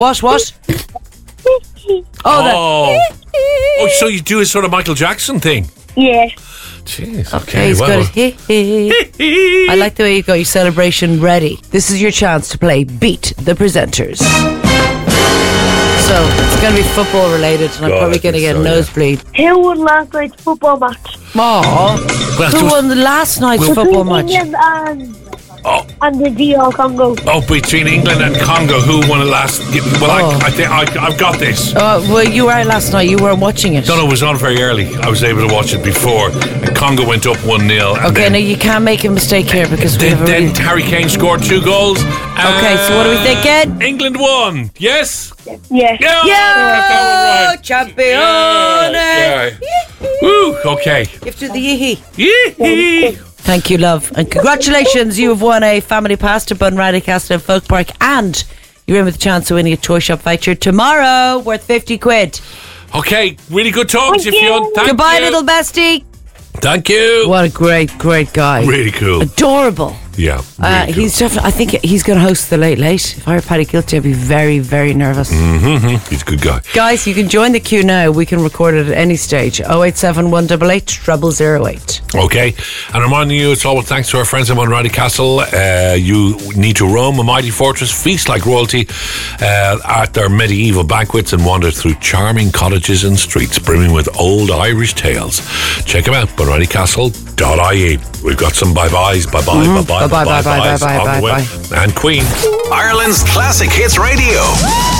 What? Oh, so you do a sort of Michael Jackson thing? Yeah. Jeez. Okay, he's well. got it. I like the way you got your celebration ready. This is your chance to play Beat the Presenters. So, it's going to be football related, and I'm probably going to get a nosebleed. Who won last night's football match? Well, Who won the last night's football match? England and the DR Congo. Between England and Congo, who won it last? Well, I think I've got this. Well, you were out last night. You weren't watching it. No, it was on very early. I was able to watch it before. And Congo went up 1-0. Okay, now you can't make a mistake here because we have then Harry Kane scored 2 goals. Okay, so what are we thinking? England won. Yes. Yes. Yeah, champion. Yeah. Woo. Okay. You have to do the yee. Yee. Thank you, love. And congratulations, you have won a family pass to Bunratty Castle and Folk Park, and you're in with a chance of winning a Toy Shop voucher tomorrow worth 50 quid. Okay, really good talking to you, Fionn. Thank Goodbye, you. little bestie. Thank you. What a great guy. Really cool. Adorable. Yeah. Really cool. He's definitely. I think he's going to host the Late Late. If I were Paddy Guilty, I'd be very, very nervous. Mm-hmm. He's a good guy. Guys, you can join the queue now. We can record it at any stage. 087 188 0008. Okay, and reminding you, it's all with thanks to our friends in Bunratty Castle. You need to roam a mighty fortress, feast like royalty at their medieval banquets, and wander through charming cottages and streets brimming with old Irish tales. Check them out, bunrattycastle.ie. We've got some bye-byes, bye-byes on the way. And Queen. Ireland's Classic Hits Radio.